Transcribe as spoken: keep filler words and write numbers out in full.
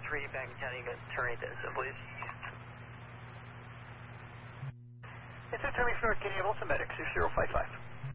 three, Bank County, attorney to please. It's attorney for Arcadia Volta Medic, six zero five five.